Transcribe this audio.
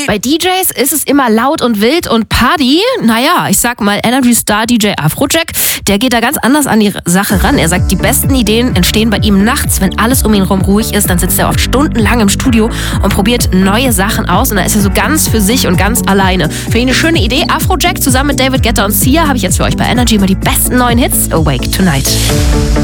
Bei DJs ist es immer laut und wild und Party. Naja, ich sag mal, Energy Star DJ Afrojack, der geht da ganz anders an die Sache ran. Er sagt, die besten Ideen entstehen bei ihm nachts, wenn alles um ihn herum ruhig ist. Dann sitzt er oft stundenlang im Studio und probiert neue Sachen aus. Und dann ist er so ganz für sich und ganz alleine. Für ihn eine schöne Idee. Afrojack zusammen mit David Guetta und Sia habe ich jetzt für euch bei Energy immer die besten neuen Hits. Awake Tonight.